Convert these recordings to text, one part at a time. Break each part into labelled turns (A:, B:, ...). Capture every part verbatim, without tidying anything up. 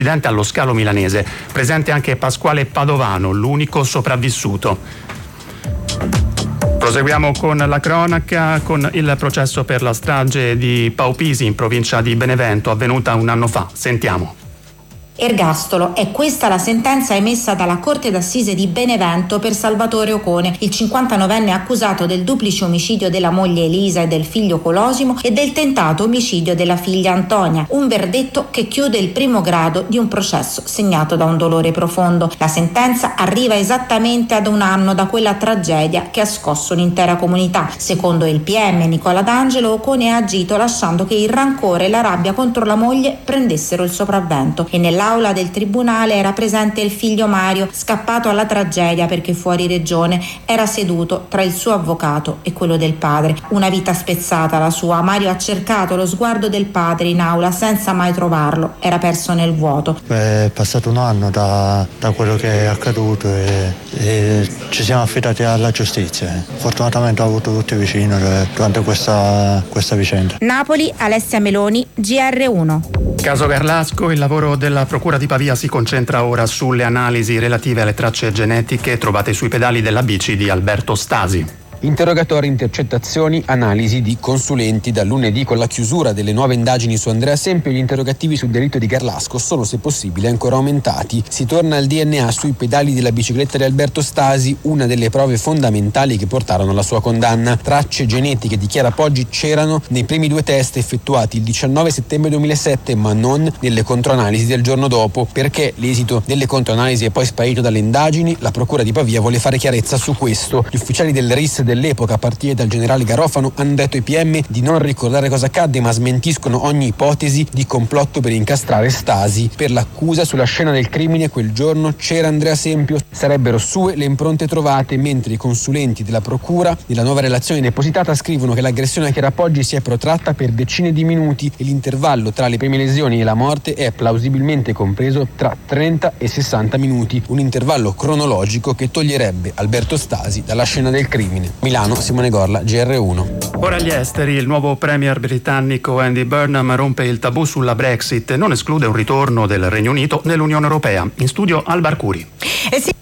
A: Presidente allo scalo milanese, presente anche Pasquale Padovano, l'unico sopravvissuto. Proseguiamo con la cronaca, con il processo per la strage di Paupisi in provincia di Benevento, avvenuta un anno fa. Sentiamo.
B: Ergastolo. È questa la sentenza emessa dalla Corte d'Assise di Benevento per Salvatore Ocone, il cinquantanovenne accusato del duplice omicidio della moglie Elisa e del figlio Colosimo e del tentato omicidio della figlia Antonia. Un verdetto che chiude il primo grado di un processo segnato da un dolore profondo. La sentenza arriva esattamente ad un anno da quella tragedia che ha scosso un'intera comunità. Secondo il P M Nicola D'Angelo, Ocone ha agito lasciando che il rancore e la rabbia contro la moglie prendessero il sopravvento e nell'aula del tribunale era presente il figlio Mario, scappato alla tragedia perché fuori regione era seduto tra il suo avvocato e quello del padre. Una vita spezzata la sua. Mario ha cercato lo sguardo del padre in aula senza mai trovarlo, era perso nel vuoto.
C: È passato un anno da, da quello che è accaduto e, e ci siamo affidati alla giustizia. Fortunatamente ho avuto tutti vicino durante questa, questa vicenda.
B: Napoli, Alessia Meloni, G R uno.
A: Caso Garlasco, il lavoro della Procura di Pavia si concentra ora sulle analisi relative alle tracce genetiche trovate sui pedali della bici di Alberto Stasi.
D: Interrogatori, intercettazioni, analisi di consulenti. Da lunedì, con la chiusura delle nuove indagini su Andrea Sempio, gli interrogativi sul delitto di Garlasco sono, se possibile, ancora aumentati. Si torna al D N A sui pedali della bicicletta di Alberto Stasi, una delle prove fondamentali che portarono alla sua condanna. Tracce genetiche, dichiara Poggi, c'erano nei primi due test effettuati il diciannove settembre duemilasette, ma non nelle controanalisi del giorno dopo. Perché l'esito delle controanalisi è poi sparito dalle indagini? La Procura di Pavia vuole fare chiarezza su questo. Gli ufficiali del R I S dell'epoca, a partire dal generale Garofano, hanno detto ai P M di non ricordare cosa accadde, ma smentiscono ogni ipotesi di complotto per incastrare Stasi. Per l'accusa, sulla scena del crimine quel giorno c'era Andrea Sempio, sarebbero sue le impronte trovate, mentre i consulenti della procura, nella nuova relazione depositata, scrivono che l'aggressione a Chiara Poggi si è protratta per decine di minuti e l'intervallo tra le prime lesioni e la morte è plausibilmente compreso tra trenta e sessanta minuti, un intervallo cronologico che toglierebbe Alberto Stasi dalla scena del crimine. Milano, Simone Gorla, G R uno.
A: Ora agli esteri, il nuovo premier britannico Andy Burnham rompe il tabù sulla Brexit e non esclude un ritorno del Regno Unito nell'Unione Europea. In studio Alba Arcuri.
E: Eh sì.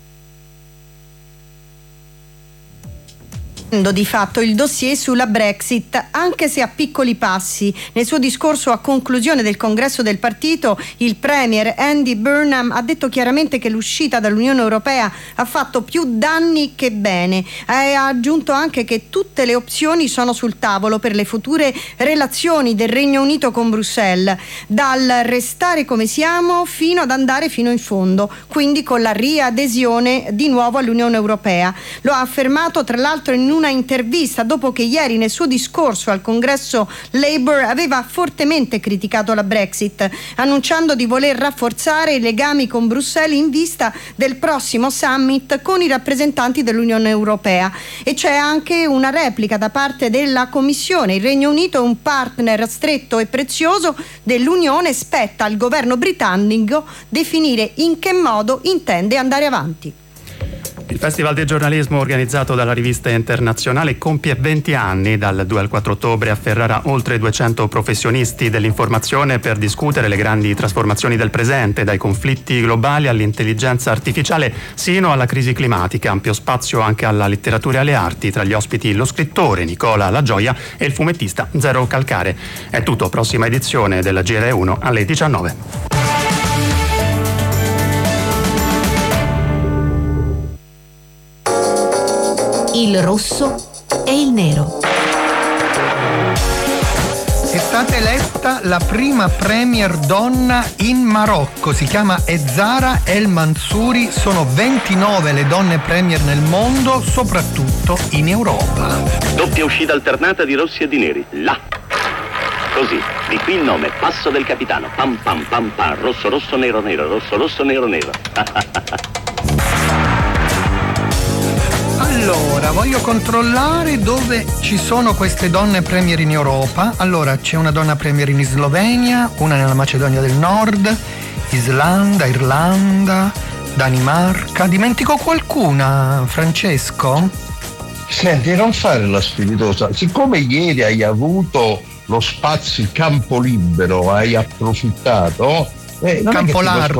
E: Di fatto il dossier sulla Brexit, anche se a piccoli passi. Nel suo discorso a conclusione del congresso del partito, il premier Andy Burnham ha detto chiaramente che l'uscita dall'Unione Europea ha fatto più danni che bene e ha aggiunto anche che tutte le opzioni sono sul tavolo per le future relazioni del Regno Unito con Bruxelles, dal restare come siamo fino ad andare fino in fondo, quindi con la riadesione di nuovo all'Unione Europea. Lo ha affermato tra l'altro in una intervista dopo che ieri nel suo discorso al congresso Labour aveva fortemente criticato la Brexit, annunciando di voler rafforzare i legami con Bruxelles in vista del prossimo summit con i rappresentanti dell'Unione Europea. E c'è anche una replica da parte della Commissione. Il Regno Unito è un partner stretto e prezioso dell'Unione, spetta al governo britannico definire in che modo intende andare avanti.
A: Il Festival del giornalismo organizzato dalla Rivista Internazionale compie venti anni. Dal due al quattro ottobre afferrerà oltre duecento professionisti dell'informazione per discutere le grandi trasformazioni del presente, dai conflitti globali all'intelligenza artificiale sino alla crisi climatica. Ampio spazio anche alla letteratura e alle arti, tra gli ospiti lo scrittore Nicola La Gioia e il fumettista Zero Calcare. È tutto, prossima edizione della G R uno alle diciannove.
F: Il rosso e il nero.
G: È stata eletta la prima premier donna in Marocco, si chiama Ezzara El Mansouri. Sono ventinove le donne premier nel mondo, soprattutto in Europa.
H: Doppia uscita alternata di rossi e di neri, là. Così, di qui il nome, passo del capitano, pam pam pam pam, rosso rosso nero nero, rosso rosso nero nero.
G: Allora, voglio controllare dove ci sono queste donne premier in Europa. Allora, c'è una donna premier in Slovenia, una nella Macedonia del Nord, Islanda, Irlanda, Danimarca. Dimentico qualcuna, Francesco?
I: Senti, non fare la spiritosa. Siccome ieri hai avuto lo spazio, il campo libero, hai approfittato, Eh, non è che
G: Campo
I: ti puoi
G: largo.